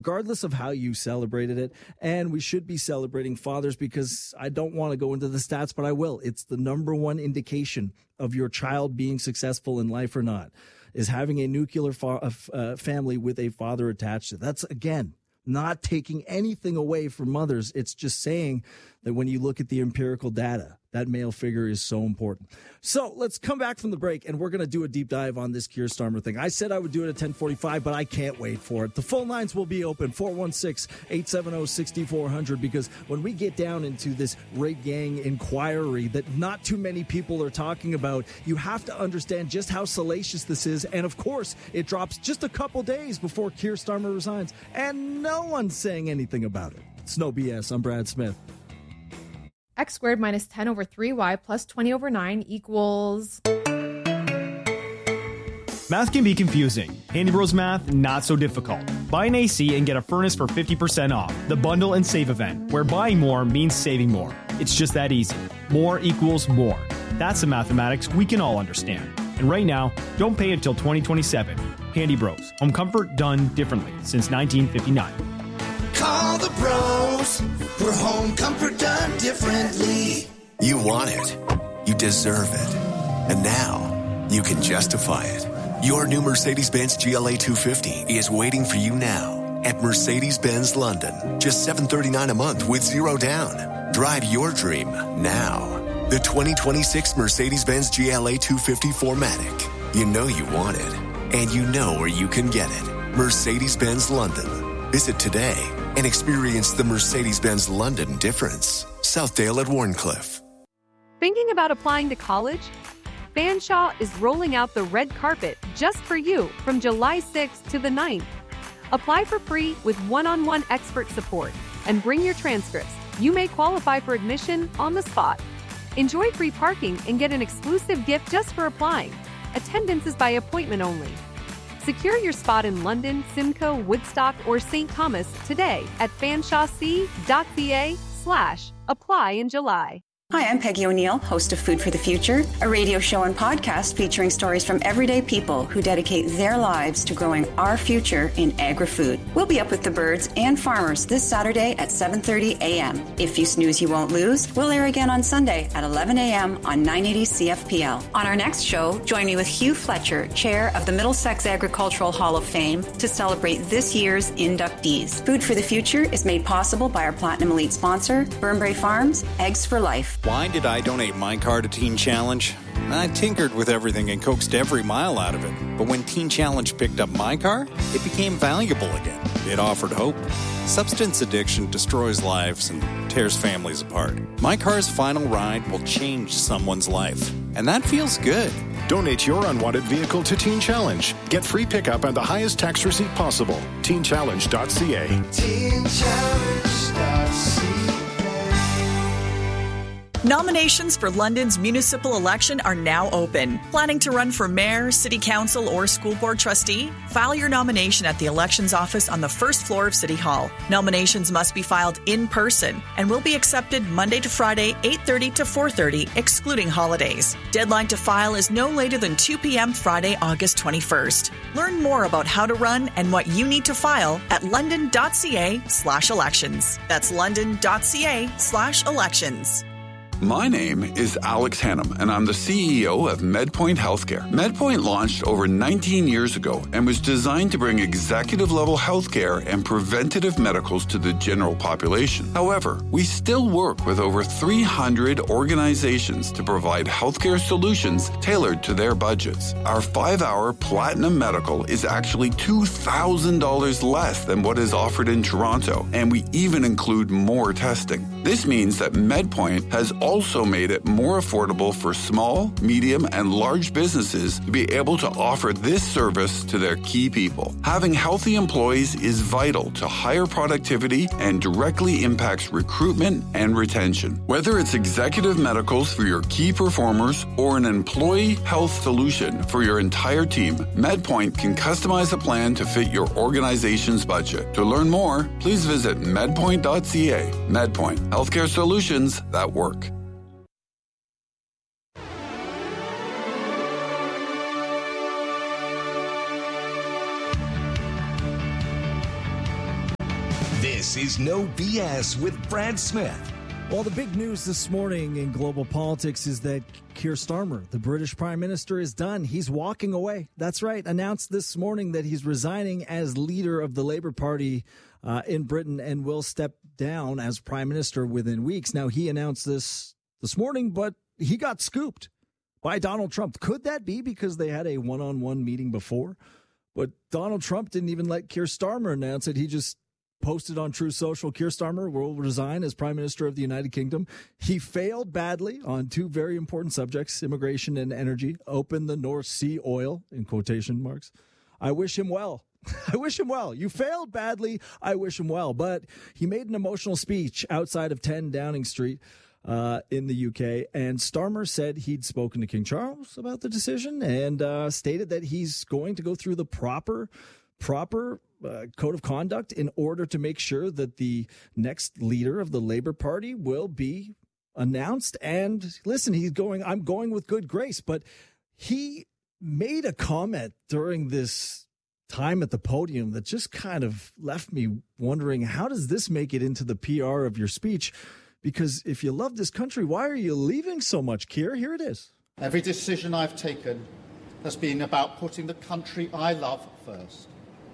regardless of how you celebrated it. And we should be celebrating fathers because I don't want to go into the stats, but I will. It's the number one indication of your child being successful in life or not, is having a nuclear family with a father attached to it. That's, again, not taking anything away from mothers. It's just saying that when you look at the empirical data, that male figure is so important. So let's come back from the break, and we're going to do a deep dive on this Keir Starmer thing. I said I would do it at 10:45, but I can't wait for it. The phone lines will be open, 416-870-6400, because when we get down into this rape gang inquiry that not too many people are talking about, you have to understand just how salacious this is. And, of course, it drops just a couple days before Keir Starmer resigns, and no one's saying anything about it. It's no BS. I'm Brad Smith. X squared minus 10 over 3y plus 20 over 9 equals... Math can be confusing. Handy Bros Math, not so difficult. Buy an AC and get a furnace for 50% off. The Bundle and Save event, where buying more means saving more. It's just that easy. More equals more. That's the mathematics we can all understand. And right now, don't pay until 2027. Handy Bros. Home comfort done differently since 1959. Call the pros for home comfort done differently. You want it. You deserve it. And now, you can justify it. Your new Mercedes-Benz GLA 250 is waiting for you now at Mercedes-Benz London. Just $739 a month with zero down. Drive your dream now. The 2026 Mercedes-Benz GLA 250 4MATIC. You know you want it. And you know where you can get it. Mercedes-Benz London. Visit today and experience the Mercedes-Benz London difference. Southdale at Warncliffe. Thinking about applying to college? Fanshawe is rolling out the red carpet just for you from July 6th to the 9th. Apply for free with one-on-one expert support and bring your transcripts. You may qualify for admission on the spot. Enjoy free parking and get an exclusive gift just for applying. Attendance is by appointment only. Secure your spot in London, Simcoe, Woodstock, or St. Thomas today at fanshawec.ca/apply in July. Hi, I'm Peggy O'Neill, host of Food for the Future, a radio show and podcast featuring stories from everyday people who dedicate their lives to growing our future in agri-food. We'll be up with the birds and farmers this Saturday at 7:30 a.m. If you snooze, you won't lose. We'll air again on Sunday at 11 a.m. on 980 CFPL. On our next show, join me with Hugh Fletcher, chair of the Middlesex Agricultural Hall of Fame, to celebrate this year's inductees. Food for the Future is made possible by our Platinum Elite sponsor, Burnbrae Farms, Eggs for Life. Why did I donate my car to Teen Challenge? I tinkered with everything and coaxed every mile out of it. But when Teen Challenge picked up my car, it became valuable again. It offered hope. Substance addiction destroys lives and tears families apart. My car's final ride will change someone's life. And that feels good. Donate your unwanted vehicle to Teen Challenge. Get free pickup and the highest tax receipt possible. TeenChallenge.ca. TeenChallenge.ca. Nominations for London's municipal election are now open. Planning to run for mayor, city council, or school board trustee? File your nomination at the elections office on the first floor of City Hall. Nominations must be filed in person and will be accepted Monday to Friday, 8:30 to 4:30, excluding holidays. Deadline to file is no later than 2 p.m. Friday, August 21st. Learn more about how to run and what you need to file at london.ca/elections. That's london.ca/elections. My name is Alex Hannum, and I'm the CEO of MedPoint Healthcare. MedPoint launched over 19 years ago and was designed to bring executive-level healthcare and preventative medicals to the general population. However, we still work with over 300 organizations to provide healthcare solutions tailored to their budgets. Our 5-hour Platinum Medical is actually $2,000 less than what is offered in Toronto, and we even include more testing. This means that MedPoint has also made it more affordable for small, medium, and large businesses to be able to offer this service to their key people. Having healthy employees is vital to higher productivity and directly impacts recruitment and retention. Whether it's executive medicals for your key performers or an employee health solution for your entire team, MedPoint can customize a plan to fit your organization's budget. To learn more, please visit medpoint.ca. MedPoint, healthcare solutions that work. This is No BS with Brad Smith. Well, the big news this morning in global politics is that Keir Starmer, the British Prime Minister, is done. He's walking away. That's right. Announced this morning that he's resigning as leader of the Labour Party in Britain and will step down as Prime Minister within weeks. Now, he announced this morning, but he got scooped by Donald Trump. Could that be because they had a one-on-one meeting before? But Donald Trump didn't even let Keir Starmer announce it. He just posted on True Social, Keir Starmer will resign as Prime Minister of the United Kingdom. He failed badly on two very important subjects, immigration and energy. Open the North Sea oil, in quotation marks. I wish him well. I wish him well. You failed badly. I wish him well. But he made an emotional speech outside of 10 Downing Street in the UK. And Starmer said he'd spoken to King Charles about the decision and stated that he's going to go through the proper code of conduct in order to make sure that the next leader of the Labour Party will be announced. And listen, I'm going with good grace, but he made a comment during this time at the podium that just kind of left me wondering, how does this make it into the PR of your speech? Because if you love this country, why are you leaving so much, Keir? Here it is. Every decision I've taken has been about putting the country I love first.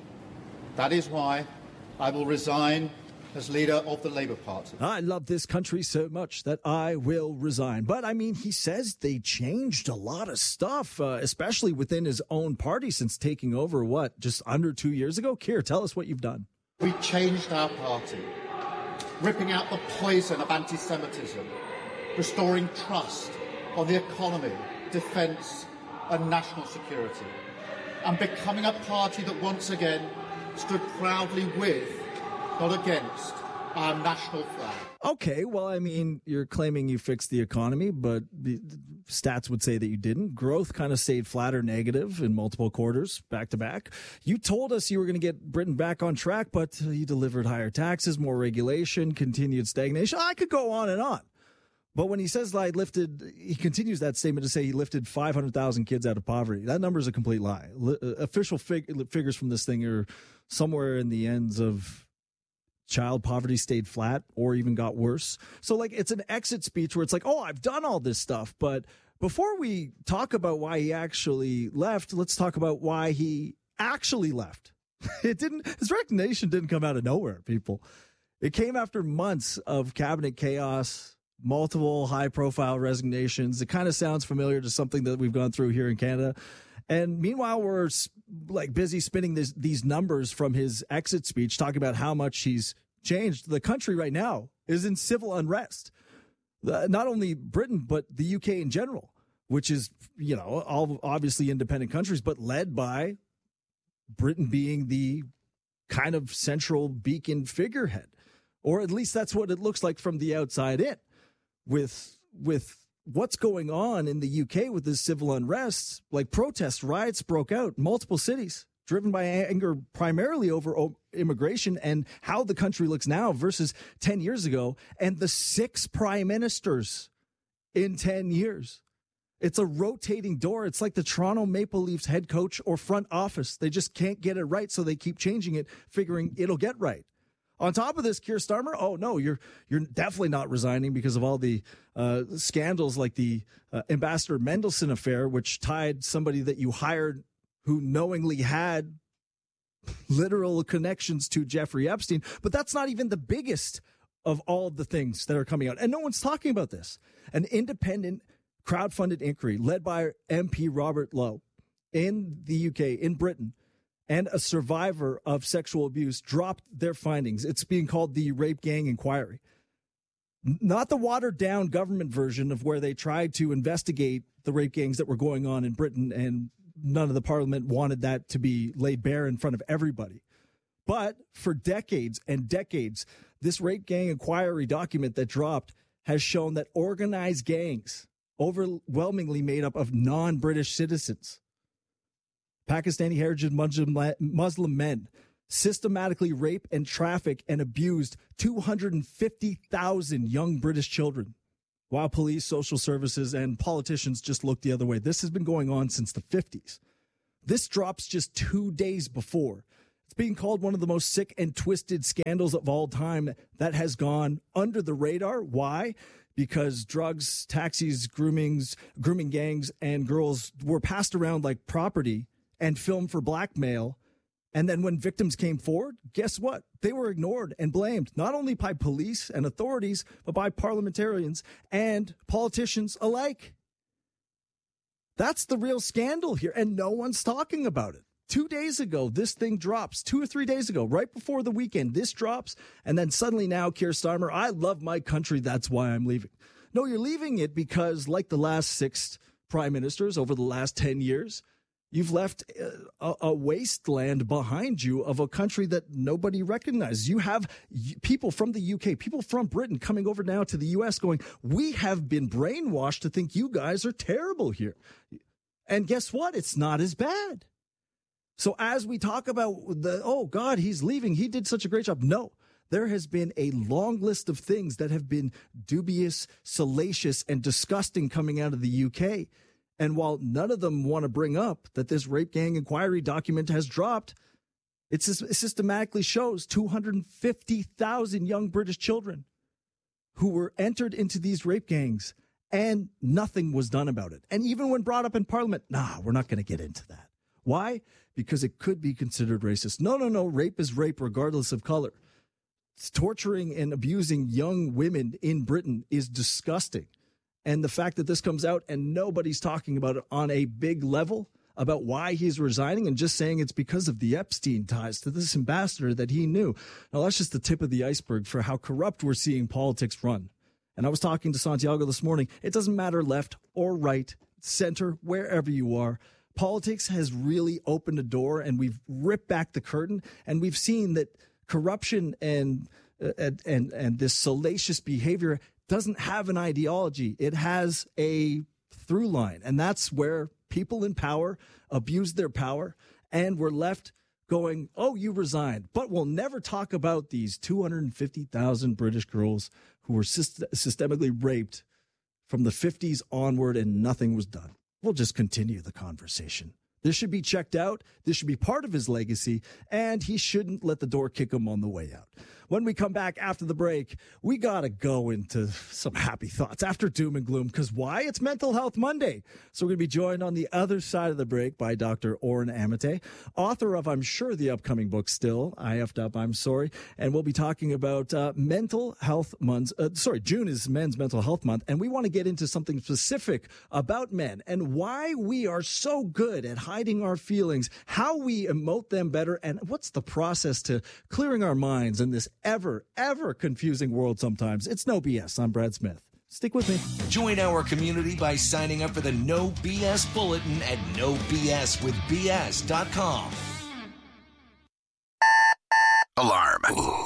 That is why I will resign as leader of the Labour Party. I love this country so much that I will resign. But, I mean, he says they changed a lot of stuff, especially within his own party since taking over, just under 2 years ago? Keir, tell us what you've done. We changed our party, ripping out the poison of anti-Semitism, restoring trust on the economy, defence and national security, and becoming a party that once again stood proudly with, not against, our national flag. Okay, well, I mean, you're claiming you fixed the economy, but the stats would say that you didn't. Growth kind of stayed flat or negative in multiple quarters, back to back. You told us you were going to get Britain back on track, but you delivered higher taxes, more regulation, continued stagnation. I could go on and on. But when he says he continues that statement to say he lifted 500,000 kids out of poverty. That number is a complete lie. Official figures from this thing are somewhere in the ends of child poverty stayed flat or even got worse. So it's an exit speech where it's like, oh, I've done all this stuff. But before we talk about why he actually left, let's talk about why he actually left. His resignation didn't come out of nowhere, people. It came after months of cabinet chaos, multiple high-profile resignations. It kind of sounds familiar to something that we've gone through here in Canada. And meanwhile, we're busy spinning these numbers from his exit speech, talking about how much he's changed. The country right now is in civil unrest. Not only Britain, but the UK in general, which is, all obviously independent countries, but led by Britain being the kind of central beacon figurehead. Or at least that's what it looks like from the outside in. With what's going on in the UK with this civil unrest, protest riots broke out in multiple cities, driven by anger primarily over immigration and how the country looks now versus 10 years ago, and the 6 prime ministers in 10 years. It's a rotating door. It's like the Toronto Maple Leafs head coach or front office. They just can't get it right, so they keep changing it, figuring it'll get right. On top of this, Keir Starmer, oh, no, you're definitely not resigning because of all the scandals like the Ambassador Mendelsohn affair, which tied somebody that you hired who knowingly had literal connections to Jeffrey Epstein. But that's not even the biggest of all of the things that are coming out. And no one's talking about this. An independent crowdfunded inquiry led by MP Robert Lowe in the UK, in Britain, and a survivor of sexual abuse dropped their findings. It's being called the Rape Gang Inquiry. Not the watered-down government version of where they tried to investigate the rape gangs that were going on in Britain, and none of the parliament wanted that to be laid bare in front of everybody. But for decades and decades, this Rape Gang Inquiry document that dropped has shown that organized gangs, overwhelmingly made up of non-British citizens, Pakistani heritage Muslim men, systematically rape and traffic and abused 250,000 young British children, while police, social services, and politicians just looked the other way. This has been going on since the 50s. This drops just 2 days before. It's being called one of the most sick and twisted scandals of all time that has gone under the radar. Why? Because drugs, taxis, grooming gangs, and girls were passed around like property and filmed for blackmail. And then when victims came forward, guess what? They were ignored and blamed, not only by police and authorities, but by parliamentarians and politicians alike. That's the real scandal here, and no one's talking about it. 2 days ago, this thing drops. 2 or 3 days ago, right before the weekend, this drops. And then suddenly now, Keir Starmer, I love my country. That's why I'm leaving. No, you're leaving it because, like the last 6 prime ministers over the last 10 years, you've left a wasteland behind you of a country that nobody recognizes. You have people from the UK, people from Britain coming over now to the US going, we have been brainwashed to think you guys are terrible here. And guess what? It's not as bad. So as we talk about oh God, he's leaving, he did such a great job. No, there has been a long list of things that have been dubious, salacious, and disgusting coming out of the UK. And while none of them want to bring up that this rape gang inquiry document has dropped, it systematically shows 250,000 young British children who were entered into these rape gangs, and nothing was done about it. And even when brought up in Parliament, we're not going to get into that. Why? Because it could be considered racist. No. Rape is rape regardless of color. Torturing and abusing young women in Britain is disgusting. And the fact that this comes out and nobody's talking about it on a big level about why he's resigning and just saying it's because of the Epstein ties to this ambassador that he knew. Now, that's just the tip of the iceberg for how corrupt we're seeing politics run. And I was talking to Santiago this morning. It doesn't matter left or right, center, wherever you are. Politics has really opened a door, and we've ripped back the curtain, and we've seen that corruption and this salacious behavior doesn't have an ideology. It has a through line, and that's where people in power abuse their power, and we're left going, oh, you resigned. But we'll never talk about these 250,000 British girls who were systemically raped from the 50s onward, and nothing was done. We'll just continue the conversation. This should be checked out. This should be part of his legacy, and he shouldn't let the door kick him on the way out. When we come back after the break, we got to go into some happy thoughts after doom and gloom, because why? It's Mental Health Monday. So we're going to be joined on the other side of the break by Dr. Oren Amate, author of, I'm sure, the upcoming book Still, I effed up, I'm sorry. And we'll be talking about mental health months. June is Men's Mental Health Month, and we want to get into something specific about men and why we are so good at hiding our feelings, how we emote them better, and what's the process to clearing our minds in this ever confusing world sometimes. It's No BS. I'm Brad Smith. Stick with me. Join our community by signing up for the No BS Bulletin at nobswithbs.com. Alarm.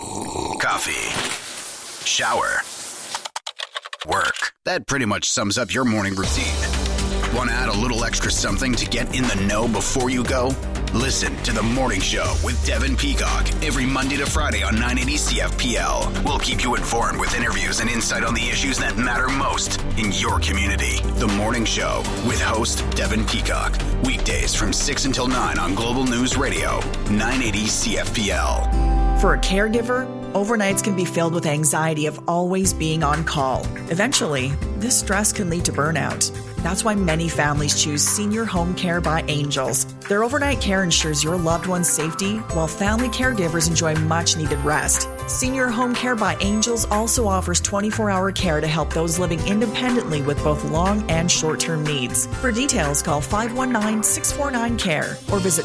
Coffee. Shower. Work. That pretty much sums up your morning routine. Want to add a little extra something to get in the know before you go? Listen to The Morning Show with Devin Peacock every Monday to Friday on 980 CFPL. We'll keep you informed with interviews and insight on the issues that matter most in your community. The Morning Show with host Devin Peacock. Weekdays from 6 until 9 on Global News Radio, 980 CFPL. For a caregiver, overnights can be filled with anxiety of always being on call. Eventually, this stress can lead to burnout. That's why many families choose Senior Home Care by Angels. Their overnight care ensures your loved one's safety, while family caregivers enjoy much-needed rest. Senior Home Care by Angels also offers 24-hour care to help those living independently with both long and short-term needs. For details, call 519-649-CARE or visit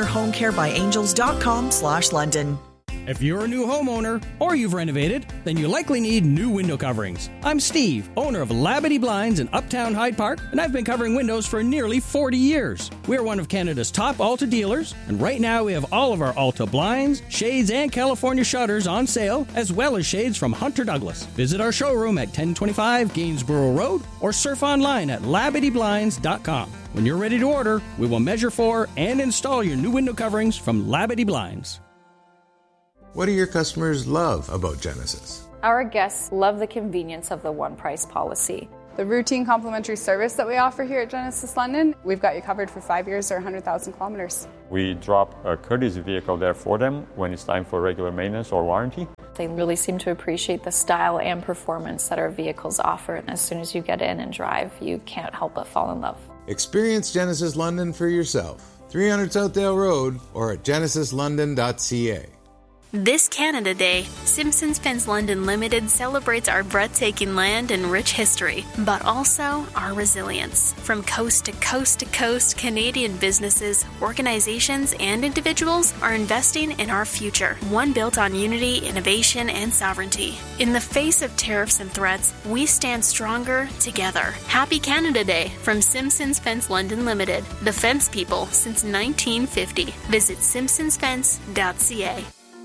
seniorhomecarebyangels.com/London. If you're a new homeowner or you've renovated, then you likely need new window coverings. I'm Steve, owner of Labadee Blinds in Uptown Hyde Park, and I've been covering windows for nearly 40 years. We're one of Canada's top Alta dealers, and right now we have all of our Alta blinds, shades, and California shutters on sale, as well as shades from Hunter Douglas. Visit our showroom at 1025 Gainsborough Road or surf online at LabadeeBlinds.com. When you're ready to order, we will measure for and install your new window coverings from Labadee Blinds. What do your customers love about Genesis? Our guests love the convenience of the one price policy. The routine complimentary service that we offer here at Genesis London, we've got you covered for 5 years or 100,000 kilometers. We drop a courtesy vehicle there for them when it's time for regular maintenance or warranty. They really seem to appreciate the style and performance that our vehicles offer. And as soon as you get in and drive, you can't help but fall in love. Experience Genesis London for yourself. 300 Southdale Road or at genesislondon.ca. This Canada Day, Simpsons Fence London Limited celebrates our breathtaking land and rich history, but also our resilience. From coast to coast, Canadian businesses, organizations, and individuals are investing in our future, one built on unity, innovation, and sovereignty. In the face of tariffs and threats, we stand stronger together. Happy Canada Day from Simpsons Fence London Limited, the fence people since 1950. Visit simpsonsfence.ca.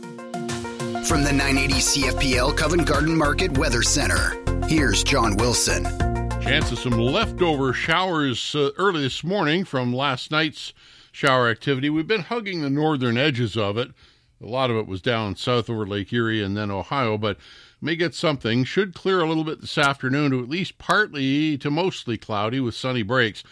From the 980 CFPL Covent Garden Market Weather Center, here's John Wilson. Chance of some leftover showers early this morning from last night's shower activity. We've been hugging the northern edges of it. A lot of it was down south over Lake Erie and then Ohio, but may get something. Should clear a little bit this afternoon to at least partly to mostly cloudy with sunny breaks.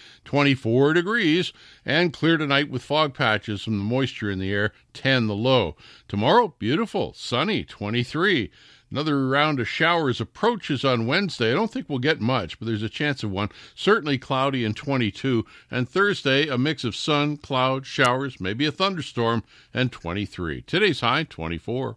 24 degrees and clear tonight with fog patches from the moisture in the air. 10 the low. Tomorrow, beautiful, sunny, 23. Another round of showers approaches on Wednesday. I don't think we'll get much, but there's a chance of one. Certainly cloudy and 22. And Thursday, a mix of sun, cloud, showers, maybe a thunderstorm, and 23. Today's high, 24.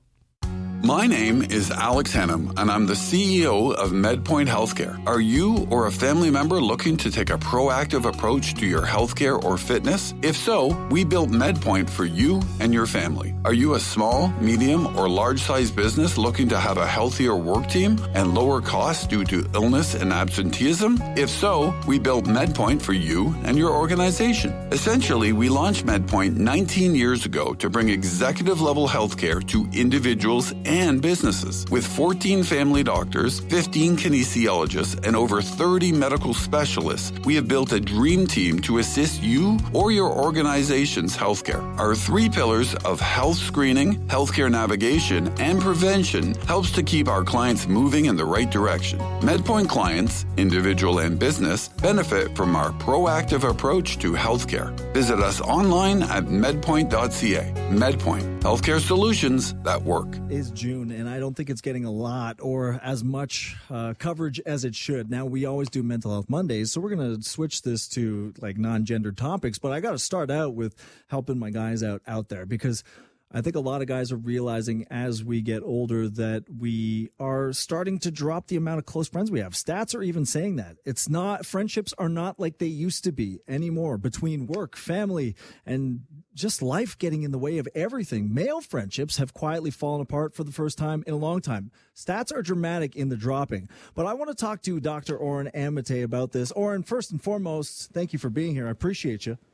My name is Alex Hennum, and I'm the CEO of MedPoint Healthcare. Are you or a family member looking to take a proactive approach to your healthcare or fitness? If so, we built MedPoint for you and your family. Are you a small, medium, or large-sized business looking to have a healthier work team and lower costs due to illness and absenteeism? If so, we built MedPoint for you and your organization. Essentially, we launched MedPoint 19 years ago to bring executive-level healthcare to individuals and businesses. With 14 family doctors, 15 kinesiologists, and over 30 medical specialists, we have built a dream team to assist you or your organization's healthcare. Our 3 pillars of health screening, healthcare navigation, and prevention helps to keep our clients moving in the right direction. MedPoint clients, individual and business, benefit from our proactive approach to healthcare. Visit us online at medpoint.ca. MedPoint, healthcare solutions that work. Is June, and I don't think it's getting a lot or as much coverage as it should. Now, we always do Mental Health Mondays, so we're going to switch this to like non-gendered topics, but I got to start out with helping my guys out there, because I think a lot of guys are realizing as we get older that we are starting to drop the amount of close friends we have. Stats are even saying that. It's not, friendships are not like they used to be anymore between work, family, and just life getting in the way of everything. Male friendships have quietly fallen apart for the first time in a long time. Stats are dramatic in the dropping. But I want to talk to Dr. Oren Amate about this. Oren, first and foremost, thank you for being here. I appreciate you.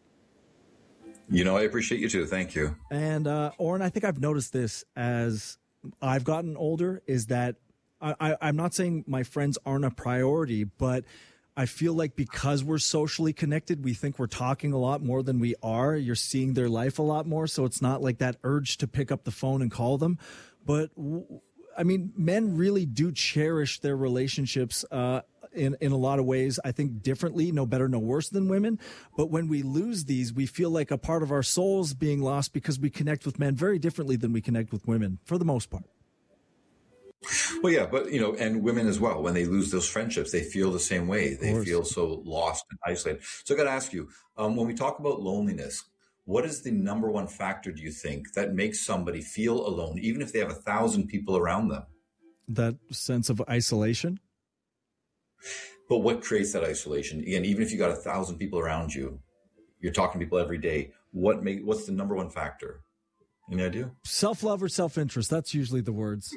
You know, I appreciate you too. Thank you. And Oren, I think I've noticed this as I've gotten older, is that I'm not saying my friends aren't a priority, but I feel like because we're socially connected, we think we're talking a lot more than we are. You're seeing their life a lot more, so it's not like that urge to pick up the phone and call them. But, I mean, men really do cherish their relationships in a lot of ways, I think differently, no better, no worse than women. But when we lose these, we feel like a part of our souls being lost because we connect with men very differently than we connect with women, for the most part. Well, yeah, but, you know, and women as well, when they lose those friendships, they feel the same way. They feel so lost and isolated. So I got to ask you, when we talk about loneliness, what is the number one factor, do you think, that makes somebody feel alone, even if they have 1,000 people around them? That sense of isolation? But what creates that isolation? Again, even if you got 1,000 people around you, you're talking to people every day. What's the number one factor? Any idea? Self-love or self-interest. That's usually the words.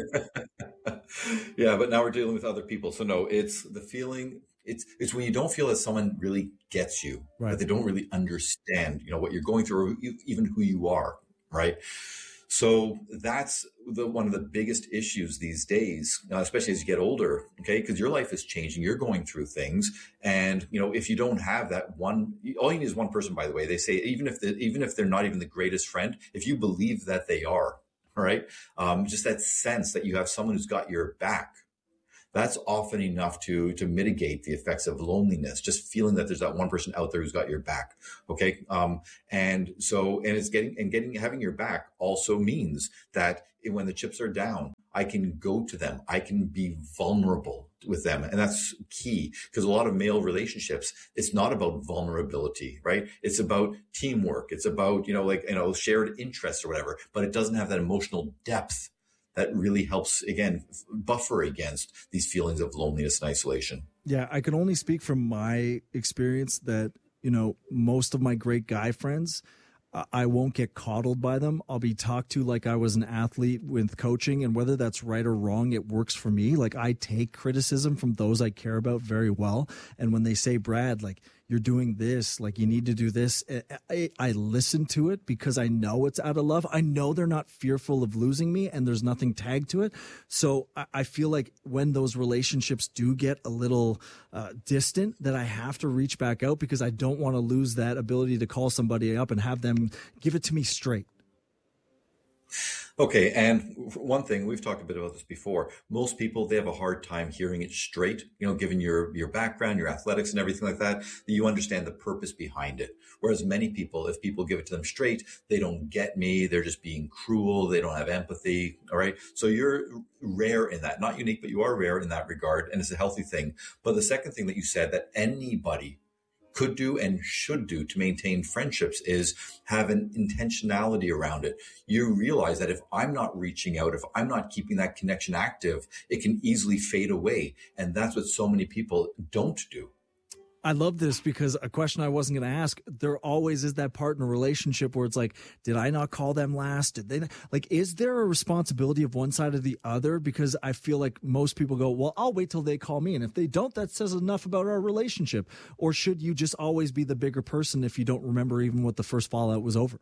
Yeah, but now we're dealing with other people. So no, it's the feeling. It's when you don't feel that someone really gets you, right, that they don't really understand, you know, what you're going through, or even who you are, right? So that's one of the biggest issues these days, especially as you get older, okay? Because your life is changing, you're going through things, and you know, if you don't have that one, all you need is one person. By the way, they say even if they're not even the greatest friend, if you believe that they are, all right, just that sense that you have someone who's got your back, That's often enough to mitigate the effects of loneliness, just feeling that there's that one person out there who's got your back. Okay. Having your back also means that when the chips are down, I can go to them. I can be vulnerable with them. And that's key, because a lot of male relationships, it's not about vulnerability, right? It's about teamwork. It's about, shared interests or whatever, but it doesn't have that emotional depth that really helps, again, buffer against these feelings of loneliness and isolation. Yeah, I can only speak from my experience that, most of my great guy friends, I won't get coddled by them. I'll be talked to like I was an athlete with coaching, and whether that's right or wrong, it works for me. Like, I take criticism from those I care about very well. And when they say, Brad, like, you're doing this, like, you need to do this, I listen to it because I know it's out of love. I know they're not fearful of losing me, and there's nothing tagged to it. So I feel like when those relationships do get a little distant, that I have to reach back out, because I don't want to lose that ability to call somebody up and have them give it to me straight. Okay. And one thing, we've talked a bit about this before. Most people, they have a hard time hearing it straight, given your background, your athletics and everything like that you understand the purpose behind it. Whereas many people, if people give it to them straight, they don't get me. They're just being cruel. They don't have empathy. All right. So you're rare in that, not unique, but you are rare in that regard. And it's a healthy thing. But the second thing that you said that anybody could do and should do to maintain friendships is have an intentionality around it. You realize that if I'm not reaching out, if I'm not keeping that connection active, it can easily fade away. And that's what so many people don't do. I love this, because a question I wasn't going to ask, there always is that part in a relationship where it's like, did I not call them last? Did they not? Like, is there a responsibility of one side or the other? Because I feel like most people go, well, I'll wait till they call me. And if they don't, that says enough about our relationship. Or should you just always be the bigger person if you don't remember even what the first fallout was over?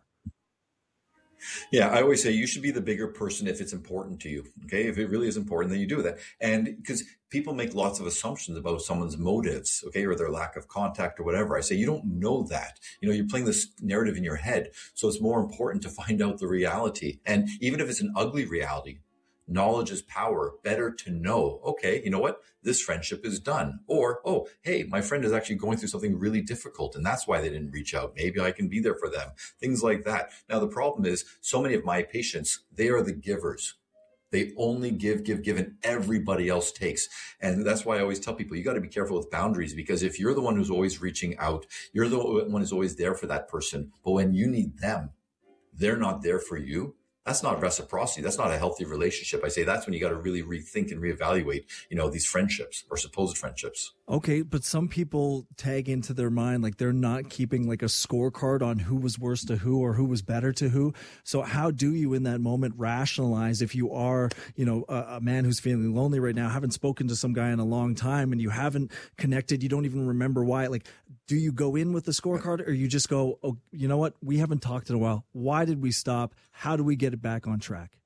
Yeah, I always say you should be the bigger person if it's important to you. Okay, if it really is important, then you do that. And because people make lots of assumptions about someone's motives, okay, or their lack of contact or whatever. I say you don't know that. You're playing this narrative in your head. So it's more important to find out the reality. And even if it's an ugly reality, knowledge is power. Better to know, okay, you know what? This friendship is done. Or, oh, hey, my friend is actually going through something really difficult, and that's why they didn't reach out. Maybe I can be there for them. Things like that. Now, the problem is so many of my patients, they are the givers. They only give, and everybody else takes. And that's why I always tell people, you got to be careful with boundaries, because if you're the one who's always reaching out, you're the one who's always there for that person. But when you need them, they're not there for you. That's not reciprocity. That's not a healthy relationship. I say that's when you got to really rethink and reevaluate, these friendships or supposed friendships. Okay, but some people tag into their mind like they're not keeping like a scorecard on who was worse to who or who was better to who. So how do you in that moment rationalize if you are, a man who's feeling lonely right now, haven't spoken to some guy in a long time and you haven't connected, you don't even remember why, like, do you go in with the scorecard or you just go, oh, you know what? We haven't talked in a while. Why did we stop? How do we get it back on track?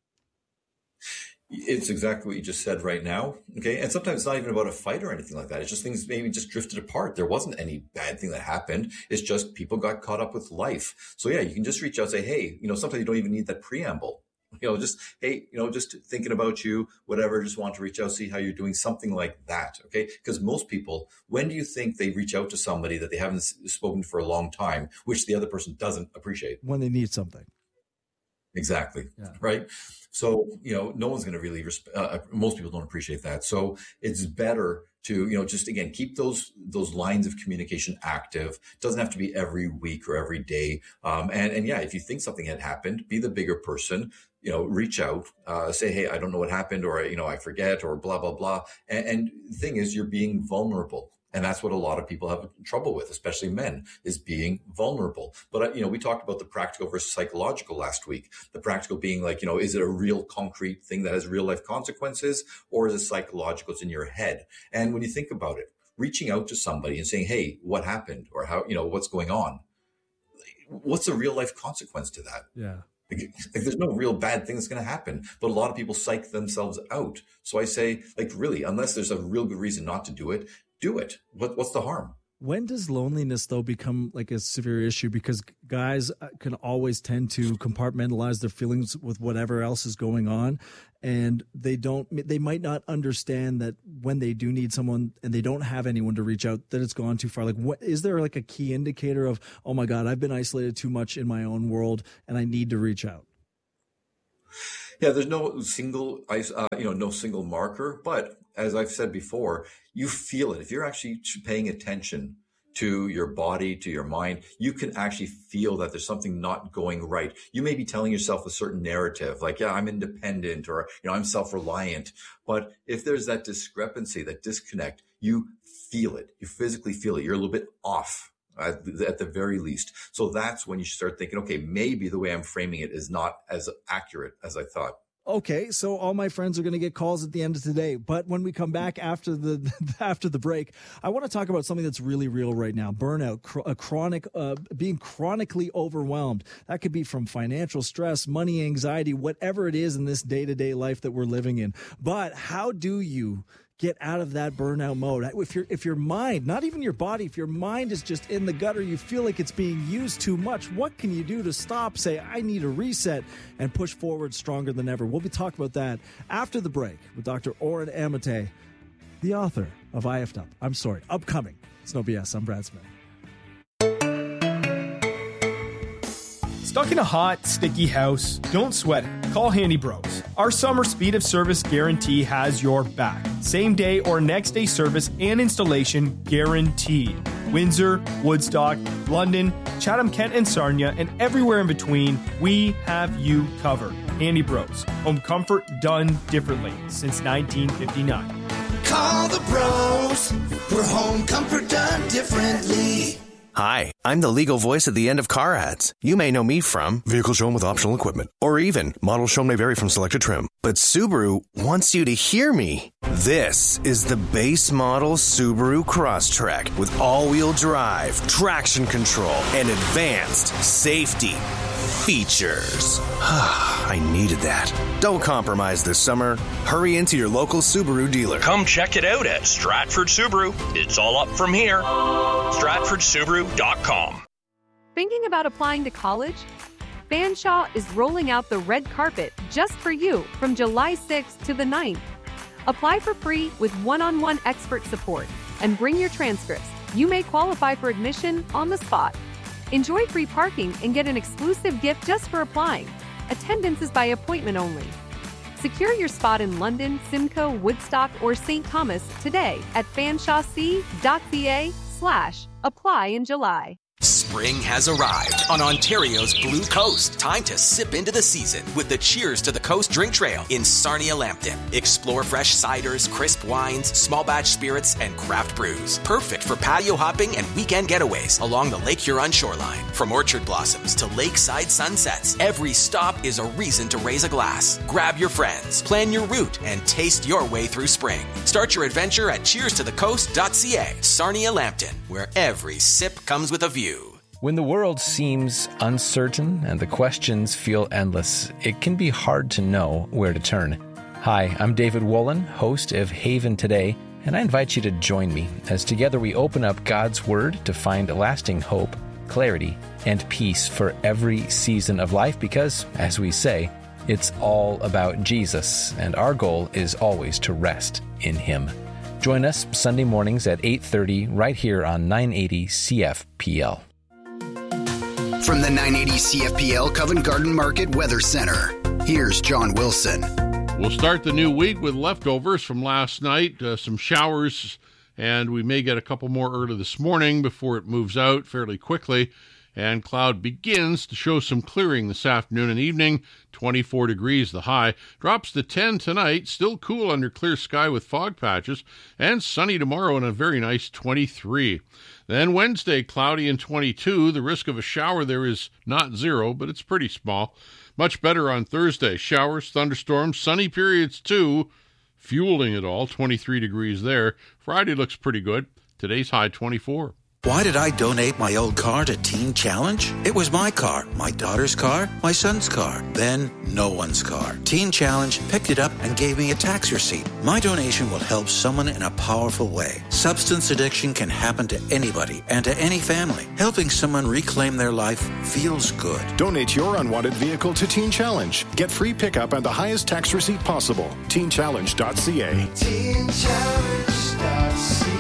It's exactly what you just said right now. Okay. And sometimes it's not even about a fight or anything like that. It's just things maybe just drifted apart. There wasn't any bad thing that happened. It's just people got caught up with life. So yeah, you can just reach out and say, hey, sometimes you don't even need that preamble. Just, hey, just thinking about you, whatever, just want to reach out, see how you're doing, something like that. Okay. Because most people, when do you think they reach out to somebody that they haven't spoken to for a long time, which the other person doesn't appreciate? When they need something. Exactly. Yeah. Right. So, no one's going to really, most people don't appreciate that. So it's better to, just again, keep those lines of communication active. It doesn't have to be every week or every day. And yeah, if you think something had happened, be the bigger person, reach out, say, hey, I don't know what happened, or, I forget, or blah, blah, blah. And the thing is, you're being vulnerable. And that's what a lot of people have trouble with, especially men, is being vulnerable. But, we talked about the practical versus psychological last week. The practical being like, is it a real concrete thing that has real life consequences, or is it psychological? It's in your head. And when you think about it, reaching out to somebody and saying, hey, what happened? Or how, what's going on? What's the real life consequence to that? Yeah. Like, there's no real bad thing that's going to happen, but a lot of people psych themselves out. So I say, like, really, unless there's a real good reason not to do it, do it. What's the harm? When does loneliness, though, become like a severe issue? Because guys can always tend to compartmentalize their feelings with whatever else is going on. And they might not understand that when they do need someone and they don't have anyone to reach out, that it's gone too far. Like, is there like a key indicator of, oh my God, I've been isolated too much in my own world and I need to reach out? Yeah, there's no single, no single marker, but as I've said before, you feel it. If you're actually paying attention to your body, to your mind, you can actually feel that there's something not going right. You may be telling yourself a certain narrative, like, yeah, I'm independent, or, I'm self-reliant. But if there's that discrepancy, that disconnect, you feel it. You physically feel it. You're a little bit off at the very least. So that's when you start thinking, okay, maybe the way I'm framing it is not as accurate as I thought. Okay, so all my friends are going to get calls at the end of today. But when we come back after the break, I want to talk about something that's really real right now: burnout, being chronically overwhelmed. That could be from financial stress, money, anxiety, whatever it is in this day-to-day life that we're living in. But how do you get out of that burnout mode? If your mind, not even your body, if your mind is just in the gutter, you feel like it's being used too much, what can you do to stop, say, I need a reset, and push forward stronger than ever? We'll be talking about that after the break with Dr. Oren Amate, the author of Upcoming. It's No BS. I'm Brad Smith. Stuck in a hot, sticky house? Don't sweat it. Call Handy Bros. Our summer speed of service guarantee has your back. Same day or next day service and installation guaranteed. Windsor, Woodstock, London, Chatham, Kent, and Sarnia, and everywhere in between, we have you covered. Handy Bros. Home comfort done differently since 1959. Call the bros for home comfort done differently. Hi, I'm the legal voice at the end of car ads. You may know me from Vehicle Shown with Optional Equipment, or even Model Shown may vary from selected trim. But Subaru wants you to hear me. This is the base model Subaru Crosstrek with all-wheel drive, traction control, and advanced safety features. I needed that. Don't compromise this summer. Hurry into your local Subaru dealer. Come check it out at Stratford Subaru. It's all up from here. StratfordSubaru.com. Thinking about applying to college? Fanshawe is rolling out the red carpet just for you from July 6th to the 9th. Apply for free with one-on-one expert support and bring your transcripts. You may qualify for admission on the spot. Enjoy free parking and get an exclusive gift just for applying. Attendance is by appointment only. Secure your spot in London, Simcoe, Woodstock, or St. Thomas today at fanshawec.ca/apply in July. Spring has arrived on Ontario's Blue Coast. Time to sip into the season with the Cheers to the Coast drink trail in Sarnia-Lambton. Explore fresh ciders, crisp wines, small batch spirits, and craft brews. Perfect for patio hopping and weekend getaways along the Lake Huron shoreline. From orchard blossoms to lakeside sunsets, every stop is a reason to raise a glass. Grab your friends, plan your route, and taste your way through spring. Start your adventure at cheerstothecoast.ca. Sarnia-Lambton, where every sip comes with a view. When the world seems uncertain and the questions feel endless, it can be hard to know where to turn. Hi, I'm David Wolin, host of Haven Today, and I invite you to join me as together we open up God's Word to find lasting hope, clarity, and peace for every season of life because, as we say, it's all about Jesus, and our goal is always to rest in Him. Join us Sunday mornings at 8:30 right here on 980 CFPL. From the 980 CFPL Covent Garden Market Weather Center, here's John Wilson. We'll start the new week with leftovers from last night, some showers, and we may get a couple more early this morning before it moves out fairly quickly. And cloud begins to show some clearing this afternoon and evening. 24 degrees the high. Drops to 10 tonight. Still cool under clear sky with fog patches. And sunny tomorrow and a very nice 23. Then Wednesday, cloudy and 22. The risk of a shower there is not zero, but it's pretty small. Much better on Thursday. Showers, thunderstorms, sunny periods too. Fueling it all. 23 degrees there. Friday looks pretty good. Today's high 24. Why did I donate my old car to Teen Challenge? It was my car, my daughter's car, my son's car, then no one's car. Teen Challenge picked it up and gave me a tax receipt. My donation will help someone in a powerful way. Substance addiction can happen to anybody and to any family. Helping someone reclaim their life feels good. Donate your unwanted vehicle to Teen Challenge. Get free pickup and the highest tax receipt possible. TeenChallenge.ca. TeenChallenge.ca.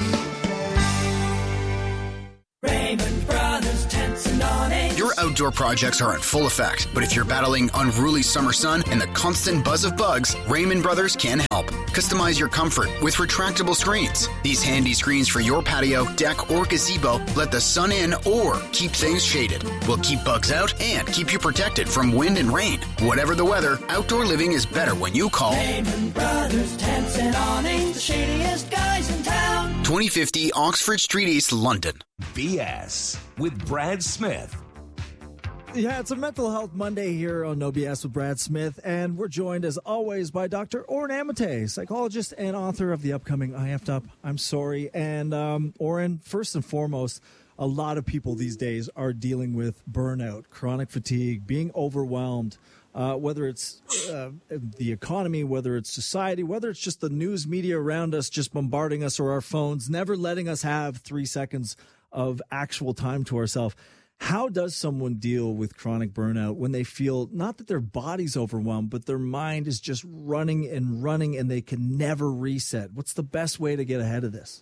Raymond Brothers Tents and Awnings. Your outdoor projects are in full effect, but if you're battling unruly summer sun and the constant buzz of bugs, Raymond Brothers can help. Customize your comfort with retractable screens. These handy screens for your patio, deck, or gazebo let the sun in or keep things shaded. Will keep bugs out and keep you protected from wind and rain. Whatever the weather, outdoor living is better when you call Raymond Brothers Tents and Awnings, the shadiest guys in town. 2050 Oxford Street East, London. BS with Brad Smith. Yeah, it's a Mental Health Monday here on No BS with Brad Smith, and we're joined as always by Dr. Oren Amate, psychologist and author of the upcoming I Effed Up, I'm Sorry. And Oren, first and foremost, a lot of people these days are dealing with burnout, chronic fatigue, being overwhelmed, whether it's the economy, whether it's society, whether it's just the news media around us just bombarding us or our phones, never letting us have 3 seconds of actual time to ourselves. How does someone deal with chronic burnout when they feel not that their body's overwhelmed, but their mind is just running and running and they can never reset? What's the best way to get ahead of this?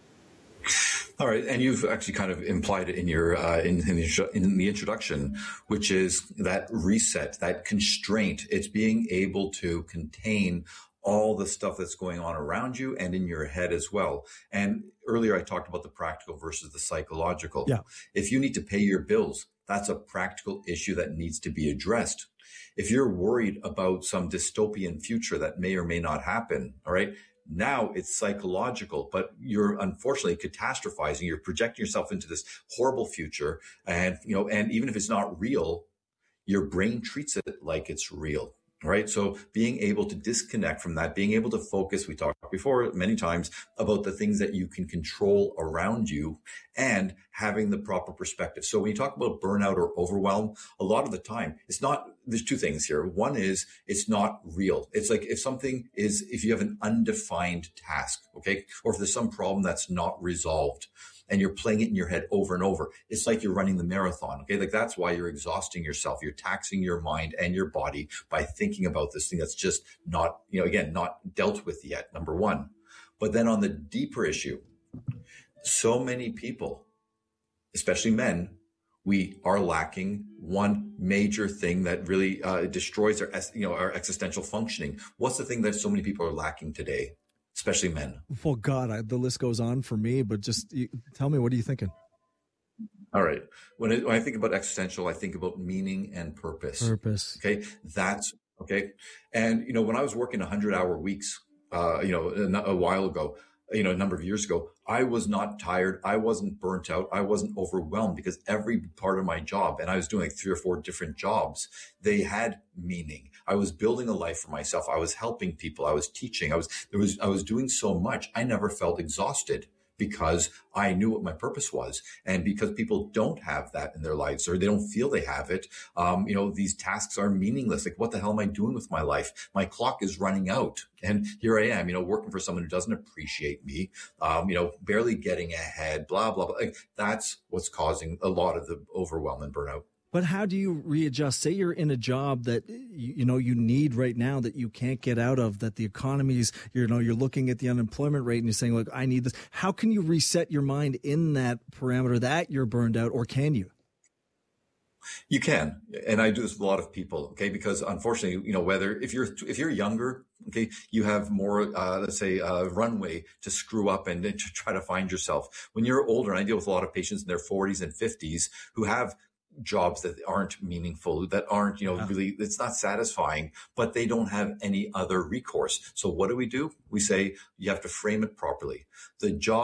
All right, and you've actually kind of implied it in your in the introduction, which is that reset, that constraint. It's being able to contain all the stuff that's going on around you and in your head as well. And earlier I talked about the practical versus the psychological. Yeah. If you need to pay your bills, that's a practical issue that needs to be addressed. If you're worried about some dystopian future that may or may not happen, all right, now it's psychological, but you're unfortunately catastrophizing. You're projecting yourself into this horrible future. And, and even if it's not real, your brain treats it like it's real. Right. So being able to disconnect from that, being able to focus, we talked before many times about the things that you can control around you and having the proper perspective. So when you talk about burnout or overwhelm, a lot of the time there's two things here. One is it's not real. It's like if you have an undefined task, okay, or if there's some problem that's not resolved, and you're playing it in your head over and over. It's like you're running the marathon, okay? Like that's why you're exhausting yourself. You're taxing your mind and your body by thinking about this thing that's just not, not dealt with yet, number one. But then on the deeper issue, so many people, especially men, we are lacking one major thing that really destroys our existential functioning. What's the thing that so many people are lacking today? Especially men. Well, God, the list goes on for me, but just tell me, what are you thinking? All right. When I think about existential, I think about meaning and purpose. Purpose. Okay. That's okay. And, when I was working 100-hour weeks, a while ago, a number of years ago, I was not tired. I wasn't burnt out. I wasn't overwhelmed because every part of my job, and I was doing like 3 or 4 different jobs, they had meaning. I was building a life for myself. I was helping people. I was teaching. I was doing so much. I never felt exhausted because I knew what my purpose was. And because people don't have that in their lives or they don't feel they have it, these tasks are meaningless. Like, what the hell am I doing with my life? My clock is running out. And here I am, working for someone who doesn't appreciate me, barely getting ahead, blah, blah, blah. Like, that's what's causing a lot of the overwhelm and burnout. But how do you readjust? Say you're in a job that you need right now that you can't get out of, that the economy's, you're looking at the unemployment rate and you're saying, look, I need this. How can you reset your mind in that parameter that you're burned out, or can you? You can. And I do this with a lot of people, okay? Because unfortunately, whether if you're younger, okay, you have more, runway to screw up and to try to find yourself. When you're older, and I deal with a lot of patients in their 40s and 50s who have jobs that aren't meaningful, that aren't, really, it's not satisfying, but they don't have any other recourse. So what do? We say you have to frame it properly. The job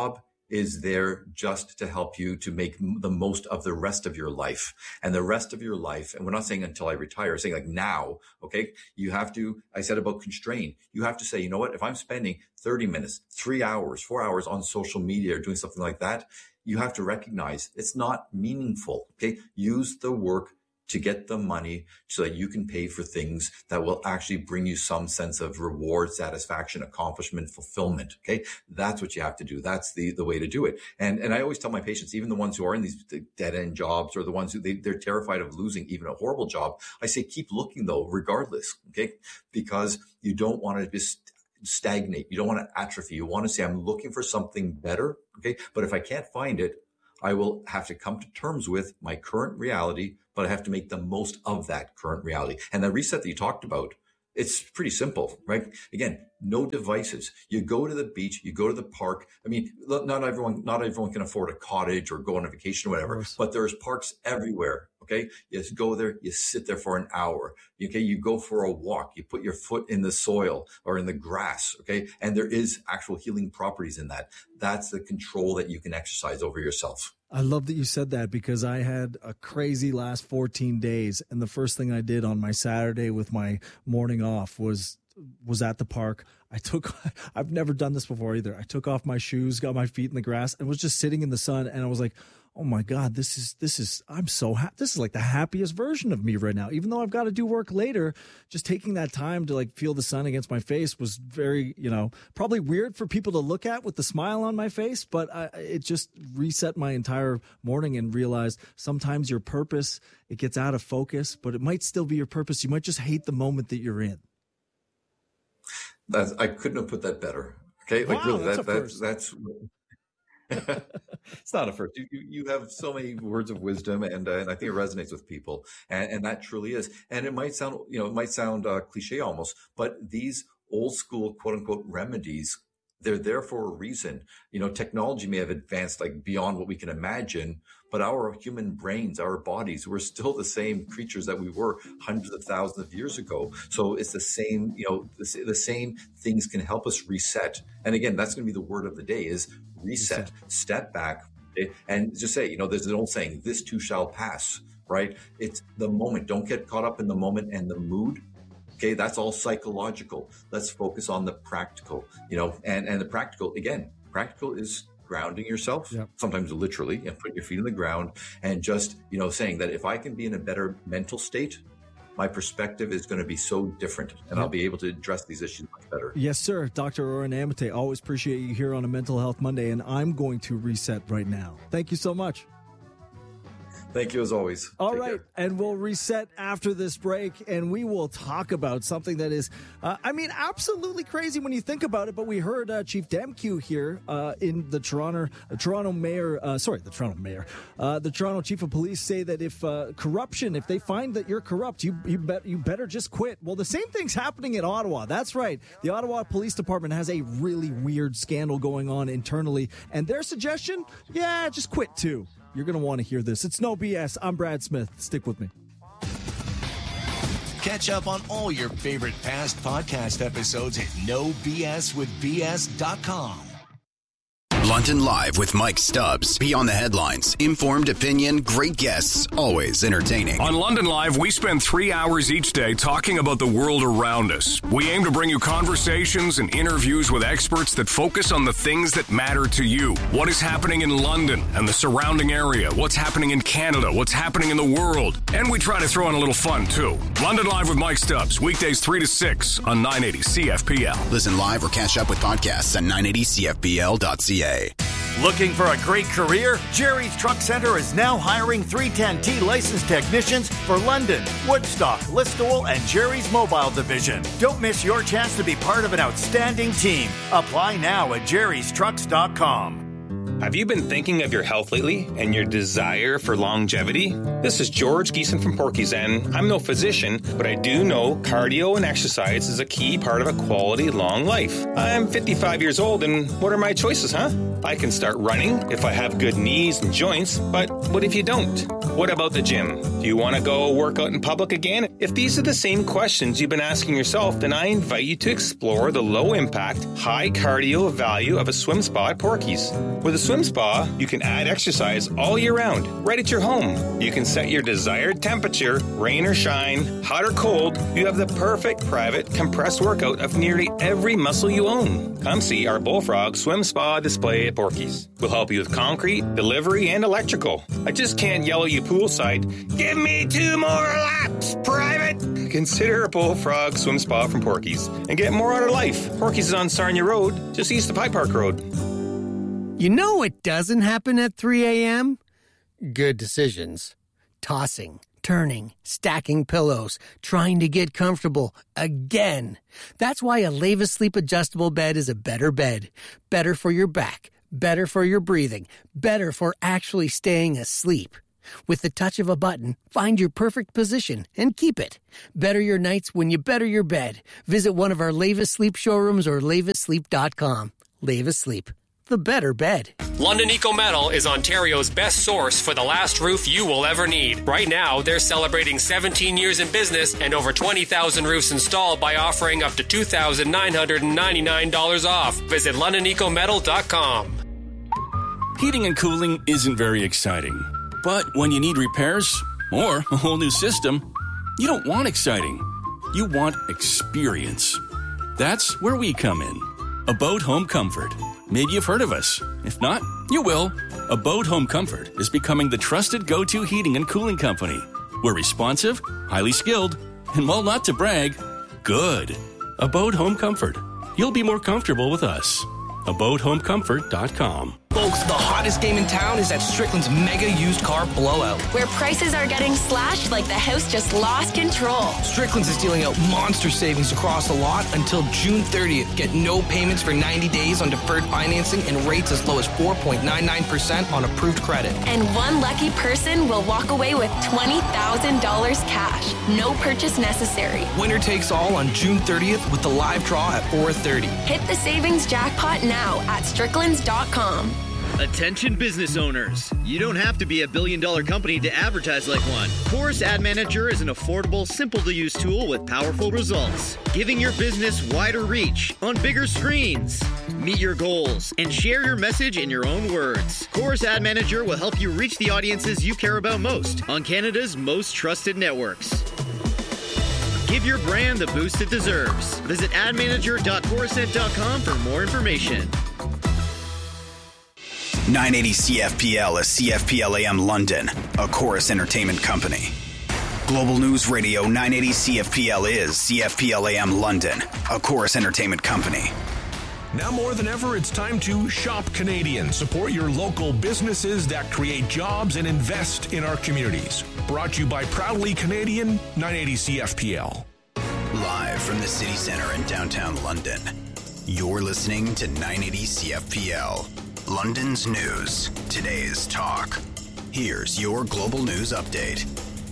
is there just to help you to make the most of the rest of your life. And the rest of your life, and we're not saying until I retire, we're saying like now, okay? You have to, I said about constrain, you have to say, you know what, if I'm spending 30 minutes, 3 hours, 4 hours on social media or doing something like that, you have to recognize it's not meaningful, okay? Use the work to get the money so that you can pay for things that will actually bring you some sense of reward, satisfaction, accomplishment, fulfillment. Okay. That's what you have to do. That's the way to do it. And I always tell my patients, even the ones who are in these dead end jobs or the ones who they're terrified of losing even a horrible job, I say, keep looking though, regardless. Okay. Because you don't want to just stagnate. You don't want to atrophy. You want to say, I'm looking for something better. Okay. But if I can't find it, I will have to come to terms with my current reality, but I have to make the most of that current reality. And the reset that you talked about, it's pretty simple, right? Again, no devices. You go to the beach, you go to the park. I mean, not everyone can afford a cottage or go on a vacation or whatever, but there's parks everywhere. Okay. You just go there, you sit there for an hour. Okay. You go for a walk, you put your foot in the soil or in the grass. Okay. And there is actual healing properties in that. That's the control that you can exercise over yourself. I love that you said that because I had a crazy last 14 days. And the first thing I did on my Saturday with my morning off was at the park. I've never done this before either. I took off my shoes, got my feet in the grass and was just sitting in the sun. And I was like, oh my God, this is like the happiest version of me right now. Even though I've got to do work later, just taking that time to like feel the sun against my face was very, probably weird for people to look at with the smile on my face, but it just reset my entire morning and realized sometimes your purpose, it gets out of focus, but it might still be your purpose. You might just hate the moment that you're in. I couldn't have put that better. Okay. Like wow, really, that's it's not a first. You have so many words of wisdom, and I think it resonates with people, and that truly is. And it might sound, cliche almost, but these old school quote unquote remedies, they're there for a reason. Technology may have advanced like beyond what we can imagine, but our human brains, our bodies, we're still the same creatures that we were hundreds of thousands of years ago. So it's the same, the same things can help us reset. And again, that's going to be the word of the day is reset, step back, and just say, there's an old saying, this too shall pass, right? It's the moment. Don't get caught up in the moment and the mood. Okay, that's all psychological. Let's focus on the practical, and the practical is grounding yourself, sometimes literally, and putting your feet on the ground and just, saying that if I can be in a better mental state, my perspective is going to be so different and I'll be able to address these issues much better. Yes, sir. Dr. Oren Amate, always appreciate you here on a Mental Health Monday, and I'm going to reset right now. Thank you so much. Thank you as always. All right. And we'll reset after this break and we will talk about something that is, absolutely crazy when you think about it. But we heard Chief Demkiw here in the Toronto Chief of Police say that if corruption, if they find that you're corrupt, you better just quit. Well, the same thing's happening in Ottawa. That's right. The Ottawa Police Department has a really weird scandal going on internally. And their suggestion, just quit too. You're going to want to hear this. It's No BS. I'm Brad Smith. Stick with me. Catch up on all your favorite past podcast episodes at NoBSWithBS.com. London Live with Mike Stubbs. Beyond the headlines. Informed opinion, great guests, always entertaining. On London Live, we spend 3 hours each day talking about the world around us. We aim to bring you conversations and interviews with experts that focus on the things that matter to you. What is happening in London and the surrounding area? What's happening in Canada? What's happening in the world? And we try to throw in a little fun, too. London Live with Mike Stubbs. Weekdays 3 to 6 on 980 CFPL. Listen live or catch up with podcasts at 980CFPL.ca. Looking for a great career? Jerry's Truck Center is now hiring 310T licensed technicians for London, Woodstock, Listowel, and Jerry's Mobile Division. Don't miss your chance to be part of an outstanding team. Apply now at jerrystrucks.com. Have you been thinking of your health lately and your desire for longevity? This is George Geeson from Porky's, and I'm no physician, but I do know cardio and exercise is a key part of a quality long life. I'm 55 years old, and what are my choices, huh? I can start running if I have good knees and joints, but what if you don't? What about the gym? Do you want to go work out in public again? If these are the same questions you've been asking yourself, then I invite you to explore the low-impact, high cardio value of a swim spa at Porky's. With a swim Swim Spa, you can add exercise all year round, right at your home. You can set your desired temperature, rain or shine, hot or cold. You have the perfect private compressed workout of nearly every muscle you own. Come see our Bullfrog Swim Spa display at Porky's. We'll help you with concrete, delivery, and electrical. I just can't yell at you poolside, give me 2 more laps, private! Consider a Bullfrog Swim Spa from Porky's and get more out of life. Porky's is on Sarnia Road, just east of High Park Road. You know what doesn't happen at 3 a.m.? Good decisions. Tossing, turning, stacking pillows, trying to get comfortable again. That's why a Leva Sleep adjustable bed is a better bed. Better for your back, better for your breathing, better for actually staying asleep. With the touch of a button, find your perfect position and keep it. Better your nights when you better your bed. Visit one of our Leva Sleep showrooms or levasleep.com. Leva Sleep, the better bed. London Eco Metal is Ontario's best source for the last roof you will ever need. Right now, they're celebrating 17 years in business and over 20,000 roofs installed by offering up to $2,999 off. Visit LondonEcoMetal.com. Heating and cooling isn't very exciting. But when you need repairs or a whole new system, you don't want exciting. You want experience. That's where we come in. Abode Home Comfort. Maybe you've heard of us. If not, you will. Abode Home Comfort is becoming the trusted go-to heating and cooling company. We're responsive, highly skilled, and while not to brag, good. Abode Home Comfort. You'll be more comfortable with us. AbodeHomeComfort.com. Folks, the hottest game in town is at Strickland's Mega Used Car Blowout, where prices are getting slashed like the house just lost control. Strickland's is dealing out monster savings across the lot until June 30th. Get no payments for 90 days on deferred financing and rates as low as 4.99% on approved credit. And one lucky person will walk away with $20,000 cash. No purchase necessary. Winner takes all on June 30th with the live draw at 4:30. Hit the savings jackpot now at stricklands.com. Attention business owners. You don't have to be a billion-dollar company to advertise like one. Chorus Ad Manager is an affordable, simple-to-use tool with powerful results, giving your business wider reach on bigger screens. Meet your goals and share your message in your own words. Chorus Ad Manager will help you reach the audiences you care about most on Canada's most trusted networks. Give your brand the boost it deserves. Visit admanager.chorusnet.com for more information. 980 CFPL is CFPL AM London, a Chorus Entertainment company. Global News Radio 980 CFPL is CFPL AM London, a Chorus Entertainment company. Now more than ever, it's time to shop Canadian. Support your local businesses that create jobs and invest in our communities. Brought to you by Proudly Canadian, 980 CFPL. Live from the city centre in downtown London, you're listening to 980 CFPL. London's news, today's talk. Here's your global news update.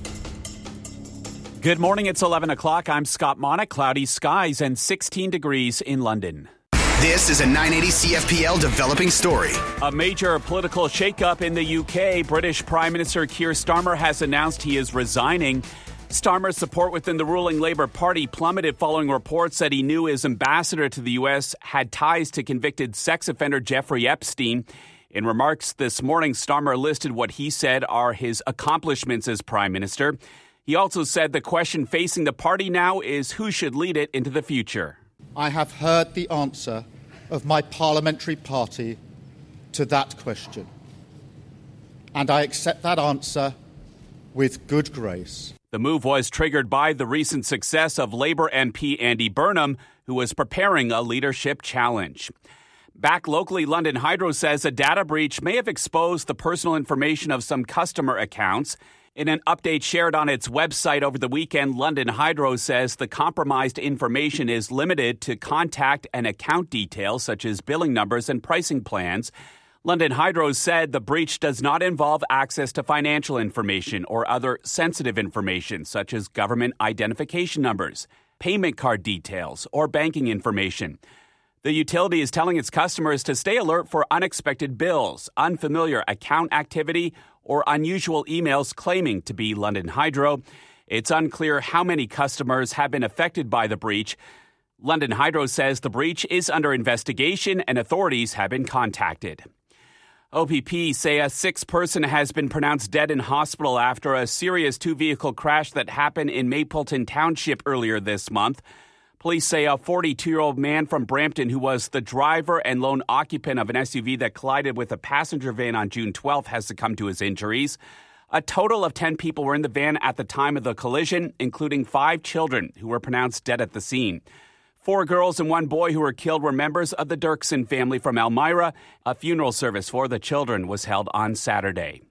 Good morning, it's 11 o'clock. I'm Scott Monick. Cloudy skies and 16 degrees in London. This is a 980 CFPL developing story. A major political shakeup in the UK. British Prime Minister Keir Starmer has announced he is resigning. Starmer's support within the ruling Labour Party plummeted following reports that he knew his ambassador to the U.S. had ties to convicted sex offender Jeffrey Epstein. In remarks this morning, Starmer listed what he said are his accomplishments as Prime Minister. He also said the question facing the party now is who should lead it into the future. I have heard the answer of my parliamentary party to that question, and I accept that answer with good grace. The move was triggered by the recent success of Labour MP Andy Burnham, who was preparing a leadership challenge. Back locally, London Hydro says a data breach may have exposed the personal information of some customer accounts. In an update shared on its website over the weekend, London Hydro says the compromised information is limited to contact and account details such as billing numbers and pricing plans. London Hydro said the breach does not involve access to financial information or other sensitive information such as government identification numbers, payment card details, or banking information. The utility is telling its customers to stay alert for unexpected bills, unfamiliar account activity, or unusual emails claiming to be London Hydro. It's unclear how many customers have been affected by the breach. London Hydro says the breach is under investigation and authorities have been contacted. OPP say a 6th person has been pronounced dead in hospital after a serious 2-vehicle crash that happened in Mapleton Township earlier this month. Police say a 42-year-old man from Brampton who was the driver and lone occupant of an SUV that collided with a passenger van on June 12th has succumbed to his injuries. A total of 10 people were in the van at the time of the collision, including 5 children who were pronounced dead at the scene. 4 girls and 1 boy who were killed were members of the Dirksen family from Elmira. A funeral service for the children was held on Saturday.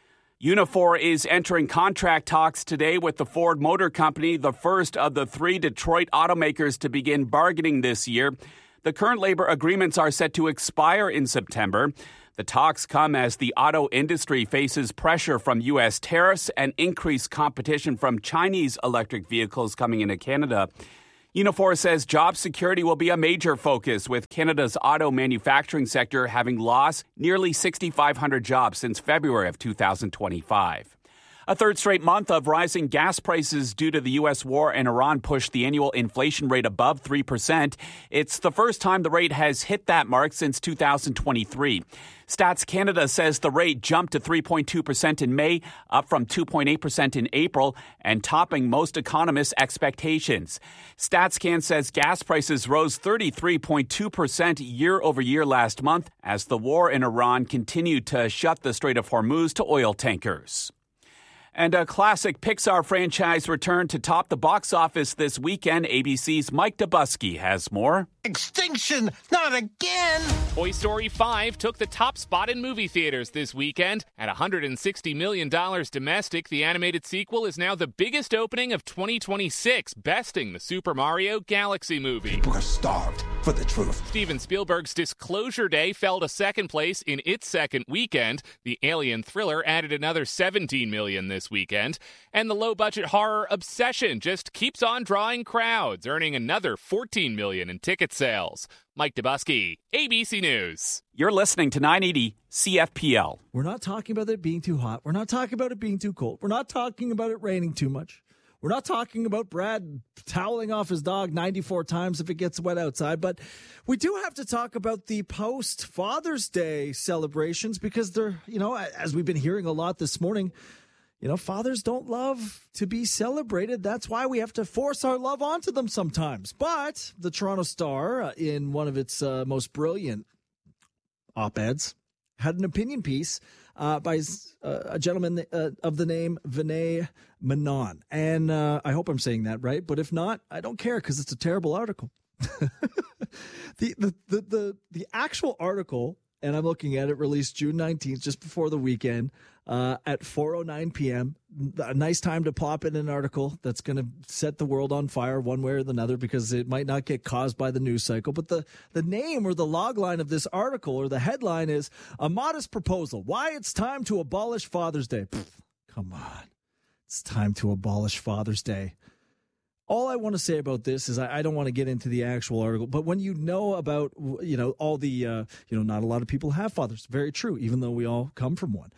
Unifor is entering contract talks today with the Ford Motor Company, the first of the 3 Detroit automakers to begin bargaining this year. The current labor agreements are set to expire in September. The talks come as the auto industry faces pressure from U.S. tariffs and increased competition from Chinese electric vehicles coming into Canada. Unifor says job security will be a major focus, with Canada's auto manufacturing sector having lost nearly 6,500 jobs since February of 2025. A third straight month of rising gas prices due to the U.S. war in Iran pushed the annual inflation rate above 3%. It's the first time the rate has hit that mark since 2023. Stats Canada says the rate jumped to 3.2% in May, up from 2.8% in April, and topping most economists' expectations. StatsCan says gas prices rose 33.2% year over year last month as the war in Iran continued to shut the Strait of Hormuz to oil tankers. And a classic Pixar franchise returned to top the box office this weekend. ABC's Mike Dubusky has more. Extinction! Not again! Toy Story 5 took the top spot in movie theaters this weekend. At $160 million domestic, the animated sequel is now the biggest opening of 2026, besting the Super Mario Galaxy movie. People are starved for the truth. Steven Spielberg's Disclosure Day fell to second place in its second weekend. The Alien thriller added another $17 million this weekend. And the low-budget horror Obsession just keeps on drawing crowds, earning another $14 million in ticket sales. Mike Dubusky, ABC News. You're listening to 980 CFPL. We're not talking about it being too hot. We're not talking about it being too cold. We're not talking about it raining too much. We're not talking about Brad toweling off his dog 94 times if it gets wet outside. But we do have to talk about the post-Father's Day celebrations because they're, as we've been hearing a lot this morning, fathers don't love to be celebrated. That's why we have to force our love onto them sometimes. But the Toronto Star, in one of its most brilliant op-eds, had an opinion piece by a gentleman of the name Vinay Menon. And I hope I'm saying that right. But if not, I don't care because it's a terrible article. The actual article, and I'm looking at it, released June 19th, just before the weekend, at 4:09 p.m. A nice time to pop in an article that's going to set the world on fire one way or another because it might not get caused by the news cycle. But the name or the log line of this article or the headline is A Modest Proposal, Why It's Time to Abolish Father's Day. Come on. It's time to abolish Father's Day. All I want to say about this is I don't want to get into the actual article, but when you know about, all the, not a lot of people have fathers. Very true, even though we all come from one.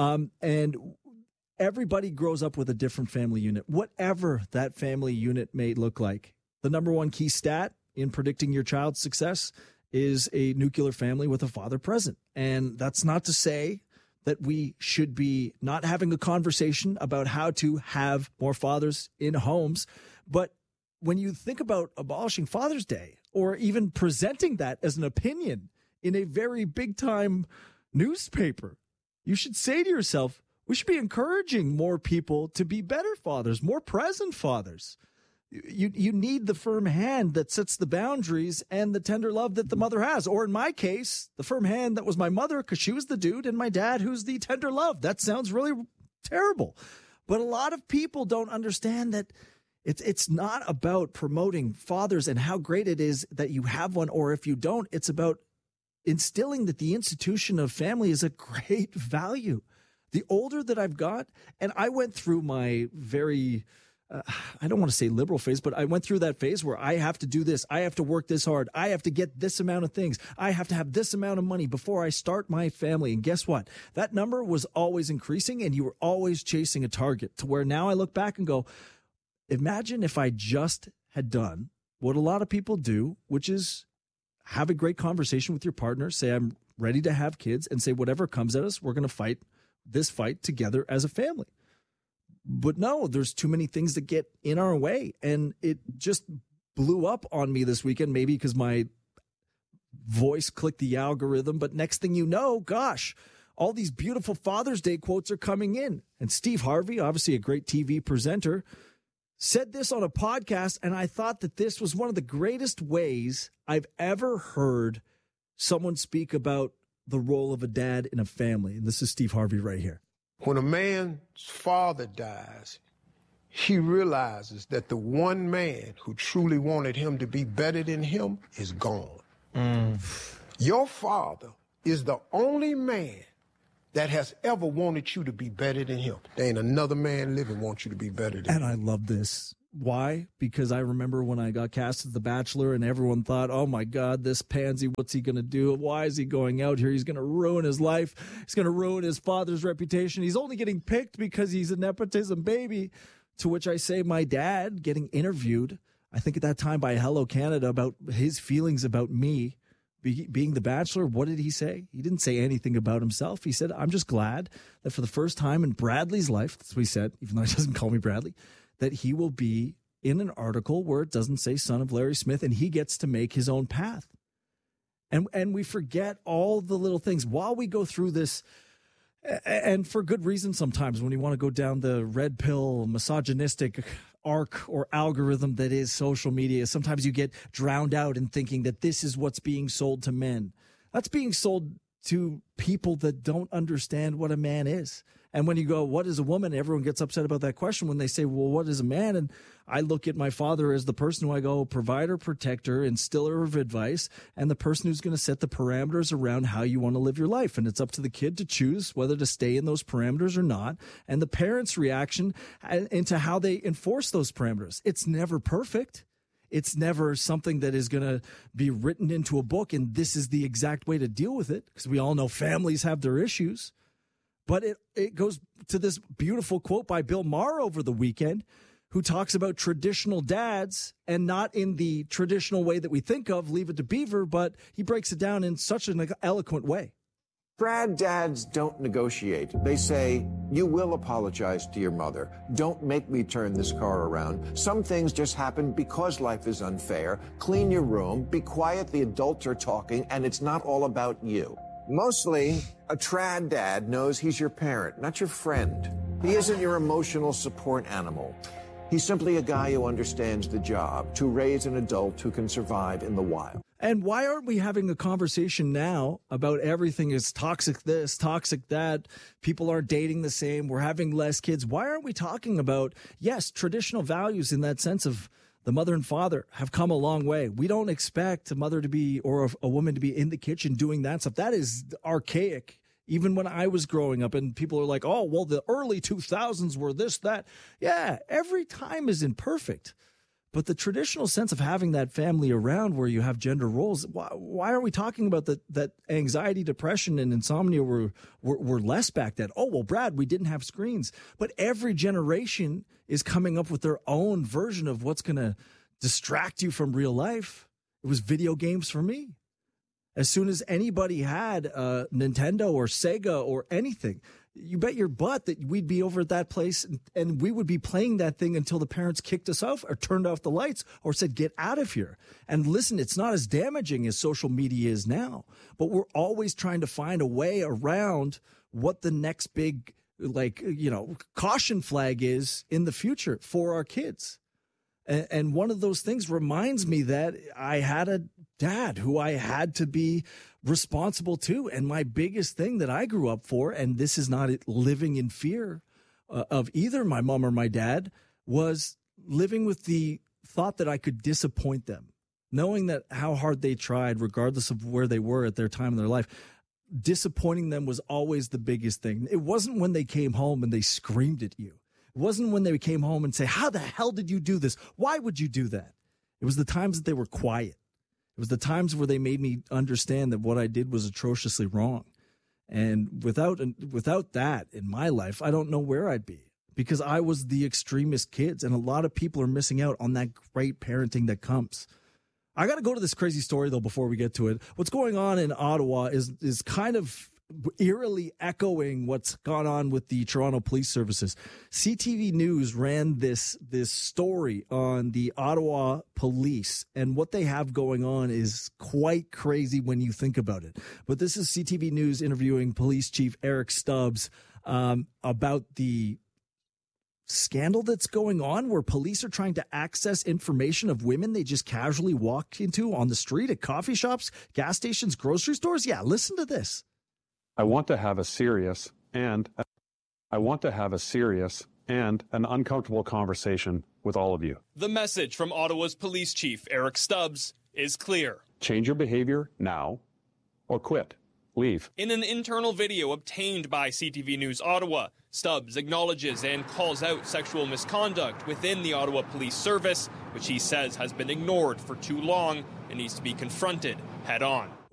And everybody grows up with a different family unit, whatever that family unit may look like. The number one key stat in predicting your child's success is a nuclear family with a father present. And that's not to say that we should be not having a conversation about how to have more fathers in homes. But when you think about abolishing Father's Day or even presenting that as an opinion in a very big-time newspaper, you should say to yourself, we should be encouraging more people to be better fathers, more present fathers. You need the firm hand that sets the boundaries and the tender love that the mother has. Or in my case, the firm hand that was my mother because she was the dude, and my dad who's the tender love. That sounds really terrible. But a lot of people don't understand that it's not about promoting fathers and how great it is that you have one, or if you don't, it's about instilling that the institution of family is a great value. The older that I've got, and I went through my very, I don't want to say liberal phase, but I went through that phase where I have to do this. I have to work this hard. I have to get this amount of things. I have to have this amount of money before I start my family. And guess what? That number was always increasing, and you were always chasing a target, to where now I look back and go, imagine if I just had done what a lot of people do, which is have a great conversation with your partner. Say, I'm ready to have kids and say, whatever comes at us, we're going to fight this fight together as a family. But no, there's too many things that get in our way. And it just blew up on me this weekend, maybe because my voice clicked the algorithm. But next thing you know, gosh, all these beautiful Father's Day quotes are coming in. And Steve Harvey, obviously a great TV presenter, said this on a podcast. And I thought that this was one of the greatest ways I've ever heard someone speak about the role of a dad in a family. And this is Steve Harvey right here. When a man's father dies, he realizes that the one man who truly wanted him to be better than him is gone. Your father is the only man that has ever wanted you to be better than him. There ain't another man living wants you to be better than him. And I love this. Why? Because I remember when I got cast as The Bachelor and everyone thought, oh my God, this pansy, what's he going to do? Why is he going out here? He's going to ruin his life. He's going to ruin his father's reputation. He's only getting picked because he's a nepotism baby. To which I say my dad getting interviewed, I think at that time by Hello Canada, about his feelings about me being The Bachelor. What did he say? He didn't say anything about himself. He said, I'm just glad that for the first time in Bradley's life, that's what he said, even though he doesn't call me Bradley, that he will be in an article where it doesn't say son of Larry Smith, and he gets to make his own path. And we forget all the little things while we go through this, and for good reason sometimes, when you want to go down the red pill misogynistic arc or algorithm that is social media. Sometimes you get drowned out in thinking that this is what's being sold to men. That's being sold to people that don't understand what a man is. And when you go, what is a woman? Everyone gets upset about that question when they say, well, what is a man? And I look at my father as the person who I go, provider, protector, instiller of advice, and the person who's going to set the parameters around how you want to live your life. And it's up to the kid to choose whether to stay in those parameters or not. And the parents' reaction into how they enforce those parameters. It's never perfect. It's never something that is going to be written into a book and this is the exact way to deal with it, because we all know families have their issues. But it goes to this beautiful quote by Bill Maher over the weekend, who talks about traditional dads, and not in the traditional way that we think of, Leave It to Beaver, but he breaks it down in such an eloquent way. Trad dads don't negotiate. They say, you will apologize to your mother. Don't make me turn this car around. Some things just happen because life is unfair. Clean your room, be quiet, the adults are talking, and it's not all about you. Mostly, a trad dad knows he's your parent, not your friend. He isn't your emotional support animal. He's simply a guy who understands the job to raise an adult who can survive in the wild. And why aren't we having a conversation now about everything is toxic this, toxic that, people aren't dating the same, we're having less kids? Why aren't we talking about, yes, traditional values in that sense of the mother and father have come a long way. We don't expect a mother to be, or a woman to be in the kitchen doing that stuff. That is archaic. Even when I was growing up and people are like, oh, well, the early 2000s were this, that. Yeah, every time is imperfect. But the traditional sense of having that family around where you have gender roles, why are we talking about that anxiety, depression, and insomnia were less back then? Oh, well, Brad, we didn't have screens. But every generation is coming up with their own version of what's going to distract you from real life. It was video games for me. As soon as anybody had Nintendo or Sega or anything, you bet your butt that we'd be over at that place and we would be playing that thing until the parents kicked us off or turned off the lights or said, get out of here. And listen, it's not as damaging as social media is now, but we're always trying to find a way around what the next big, caution flag is in the future for our kids. And one of those things reminds me that I had a dad who I had to be responsible to. And my biggest thing that I grew up for, and this is not living in fear of either my mom or my dad, was living with the thought that I could disappoint them, knowing that how hard they tried, regardless of where they were at their time in their life. Disappointing them was always the biggest thing. It wasn't when they came home and they screamed at you. It wasn't when they came home and say, how the hell did you do this? Why would you do that? It was the times that they were quiet. It was the times where they made me understand that what I did was atrociously wrong. And without that in my life, I don't know where I'd be, because I was the extremist kids. And a lot of people are missing out on that great parenting that comes. I got to go to this crazy story, though, before we get to it. What's going on in Ottawa is kind of eerily echoing what's gone on with the Toronto Police Services. CTV News ran this story on the Ottawa Police, and what they have going on is quite crazy when you think about it. But this is CTV News interviewing Police Chief Eric Stubbs about the scandal that's going on where police are trying to access information of women they just casually walk into on the street, at coffee shops, gas stations, grocery stores. Yeah, listen to this. I want to have a serious and an uncomfortable conversation with all of you. The message from Ottawa's police chief, Eric Stubbs, is clear. Change your behavior now or quit. Leave. In an internal video obtained by CTV News Ottawa, Stubbs acknowledges and calls out sexual misconduct within the Ottawa Police Service, which he says has been ignored for too long and needs to be confronted head on.